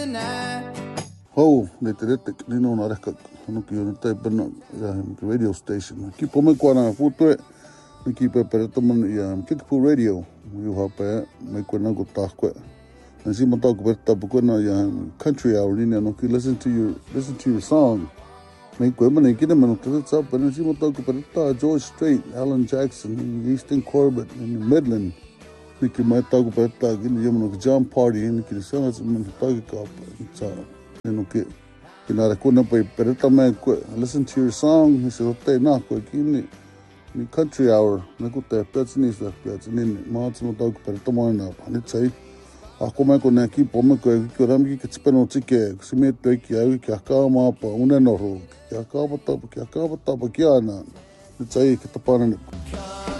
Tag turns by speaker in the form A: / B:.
A: Ho, lete, nino na reka, hanuki o na tai pena, radio station. Ki pome kua na putue, ni ki pepereta man Kickapoo Radio, you hape, me kua na go takwe. And see my talk about the country hour, listen to your song. Make women and get them and it's up and see my talk about George Strait, Alan Jackson, Easton Corbett, in Midland. Nicky might talk about that in the John Party and the Senate talk up. I couldn't pay Peretta man listen to your song. He said, okay, not quick in the country hour. Naku te Petzinis left Petzin, Martin talk Peretta morning up. And it's a ako mai ko na ki pome ko ki rami ki tspeno tike sime te ki ai ki aka ma pa una no ro ki aka bata ki ana tsai ki tapana